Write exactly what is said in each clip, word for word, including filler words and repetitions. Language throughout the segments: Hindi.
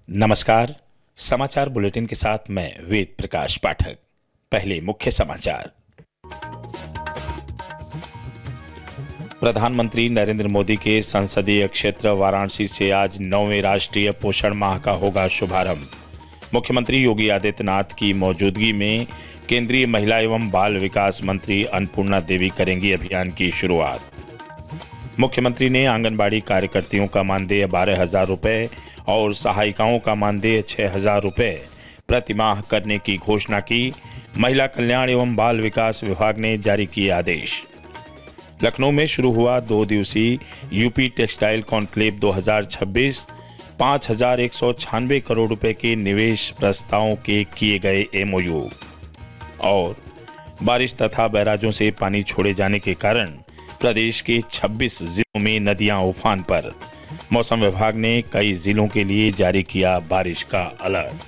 नमस्कार। समाचार बुलेटिन के साथ मैं वेद प्रकाश पाठक। पहले मुख्य समाचार। प्रधानमंत्री नरेंद्र मोदी के संसदीय क्षेत्र वाराणसी से आज नौवें राष्ट्रीय पोषण माह का होगा शुभारंभ। मुख्यमंत्री योगी आदित्यनाथ की मौजूदगी में केंद्रीय महिला एवं बाल विकास मंत्री अन्नपूर्णा देवी करेंगी अभियान की शुरुआत। मुख्यमंत्री ने आंगनबाड़ी कार्यकर्तियों का मानदेय बारह हजार रुपये और सहायिकाओं का मानदेय छह हजार रुपये प्रति माह करने की घोषणा की। महिला कल्याण एवं बाल विकास विभाग ने जारी किए आदेश। लखनऊ में शुरू हुआ दो दिवसीय यूपी टेक्सटाइल कॉन्क्लेव दो हजार छब्बीस। पाँच हजार एक सौ छियानवे करोड़ रुपए के निवेश प्रस्तावों के किए गए एमओयू। और बारिश तथा बैराजों से पानी छोड़े जाने के कारण प्रदेश के छब्बीस जिलों में नदियां उफान पर। मौसम विभाग ने कई जिलों के लिए जारी किया बारिश का अलर्ट।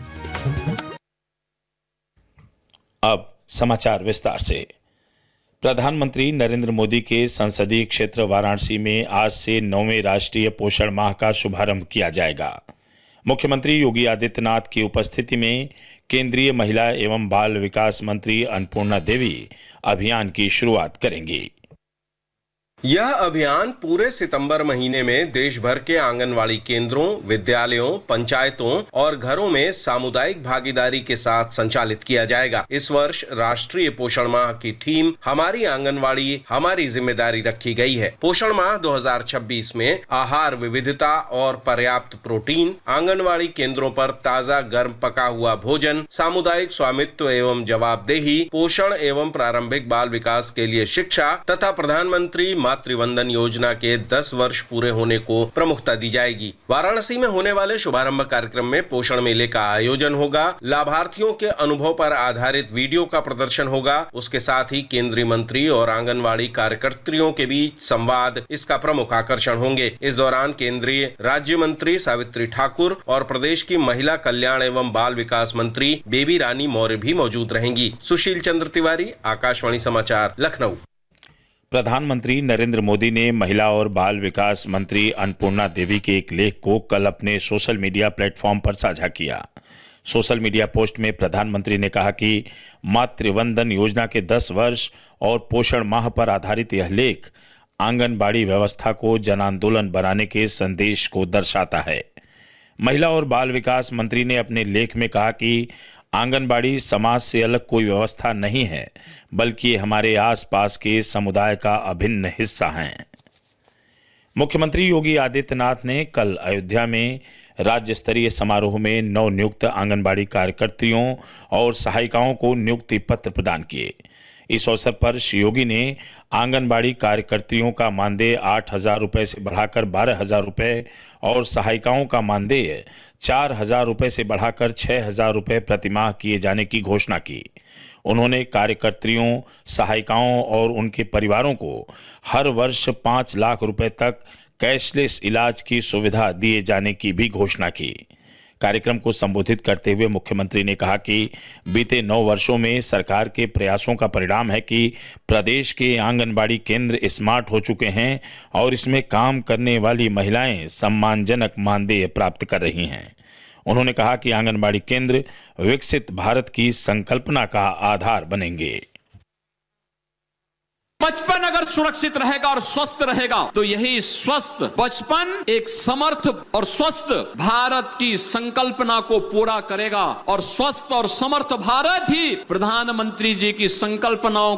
अब समाचार विस्तार से। प्रधानमंत्री नरेंद्र मोदी के संसदीय क्षेत्र वाराणसी में आज से नौवें राष्ट्रीय पोषण माह का शुभारंभ किया जाएगा। मुख्यमंत्री योगी आदित्यनाथ की उपस्थिति में केंद्रीय महिला एवं बाल विकास मंत्री अन्नपूर्णा देवी अभियान की शुरुआत करेंगी। यह अभियान पूरे सितंबर महीने में देश भर के आंगनवाड़ी केंद्रों, विद्यालयों, पंचायतों और घरों में सामुदायिक भागीदारी के साथ संचालित किया जाएगा। इस वर्ष राष्ट्रीय पोषण माह की थीम हमारी आंगनवाड़ी हमारी जिम्मेदारी रखी गई है। पोषण माह दो हजार छब्बीस में आहार विविधता और पर्याप्त प्रोटीन, आंगनवाड़ी केंद्रों पर ताजा गर्म पका हुआ भोजन, सामुदायिक स्वामित्व एवं जवाबदेही, पोषण एवं प्रारंभिक बाल विकास के लिए शिक्षा तथा प्रधानमंत्री मातृवंदन योजना के दस वर्ष पूरे होने को प्रमुखता दी जाएगी। वाराणसी में होने वाले शुभारंभ कार्यक्रम में पोषण मेले का आयोजन होगा। लाभार्थियों के अनुभव पर आधारित वीडियो का प्रदर्शन होगा। उसके साथ ही केंद्रीय मंत्री और आंगनवाड़ी कार्यकर्तियों के बीच संवाद इसका प्रमुख आकर्षण होंगे। इस दौरान केंद्रीय राज्य मंत्री सावित्री ठाकुर और प्रदेश की महिला कल्याण एवं बाल विकास मंत्री बेबी रानी मौर्य भी मौजूद रहेंगी। सुशील चंद्र तिवारी, आकाशवाणी समाचार, लखनऊ। प्रधानमंत्री नरेंद्र मोदी ने महिला और बाल विकास मंत्री अन्नपूर्णा देवी के एक लेख को कल अपने सोशल मीडिया प्लेटफॉर्म पर साझा किया। सोशल मीडिया पोस्ट में प्रधानमंत्री ने कहा कि मातृवंदन योजना के दस वर्ष और पोषण माह पर आधारित यह लेख आंगनबाड़ी व्यवस्था को जन आंदोलन बनाने के संदेश को दर्शाता है। महिला और बाल विकास मंत्री ने अपने लेख में कहा कि आंगनबाड़ी समाज से अलग कोई व्यवस्था नहीं है, बल्कि हमारे आसपास के समुदाय का अभिन्न हिस्सा है। मुख्यमंत्री योगी आदित्यनाथ ने कल अयोध्या में राज्य स्तरीय समारोह में नवनियुक्त आंगनबाड़ी कार्यकर्तियों और सहायिकाओं को नियुक्ति पत्र प्रदान किए। इस अवसर पर श्री योगी ने आंगनबाड़ी कार्यकर्तियों का मानदेय आठ हजार रुपये से बढ़ाकर बारह हजार रुपये और सहायिकाओं का मानदेय चार हजार रुपये से बढ़ाकर छह हजार रुपये प्रतिमाह किए जाने की घोषणा की। उन्होंने कार्यकर्तियों, सहायिकाओं और उनके परिवारों को हर वर्ष पाँच लाख रुपए तक कैशलेस इलाज की सुविधा दिए जाने की भी घोषणा की। कार्यक्रम को संबोधित करते हुए मुख्यमंत्री ने कहा कि बीते नौ वर्षों में सरकार के प्रयासों का परिणाम है कि प्रदेश के आंगनबाड़ी केंद्र स्मार्ट हो चुके हैं और इसमें काम करने वाली महिलाएं सम्मानजनक मानदेय प्राप्त कर रही हैं। उन्होंने कहा कि आंगनबाड़ी केंद्र विकसित भारत की संकल्पना का आधार बनेंगे। बचपन अगर सुरक्षित रहेगा और स्वस्थ रहेगा तो यही स्वस्थ बचपन एक समर्थ और स्वस्थ भारत की संकल्पना को पूरा करेगा और स्वस्थ और समर्थ भारत ही प्रधानमंत्री जी की संकल्पनाओं